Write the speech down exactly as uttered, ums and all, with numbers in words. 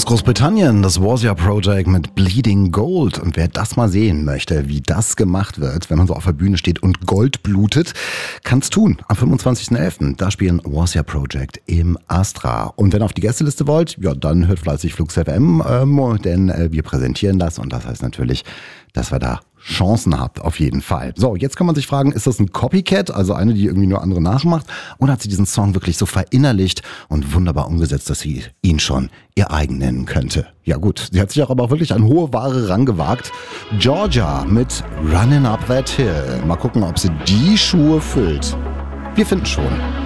Aus Großbritannien, das Warsia Project mit Bleeding Gold. Und wer das mal sehen möchte, wie das gemacht wird, wenn man so auf der Bühne steht und Gold blutet, kann's tun. Am fünfundzwanzigsten elften Da spielen Warsia Project im Astra. Und wenn ihr auf die Gästeliste wollt, ja, dann hört fleißig Flux F M, ähm, denn äh, wir präsentieren das. Und das heißt natürlich, dass wir da Chancen habt, auf jeden Fall. So, jetzt kann man sich fragen, ist das ein Copycat, also eine, die irgendwie nur andere nachmacht, oder hat sie diesen Song wirklich so verinnerlicht und wunderbar umgesetzt, dass sie ihn schon ihr eigen nennen könnte? Ja gut, sie hat sich auch aber auch wirklich an hohe Ware rangewagt. Georgia mit Running Up That Hill. Mal gucken, ob sie die Schuhe füllt. Wir finden schon.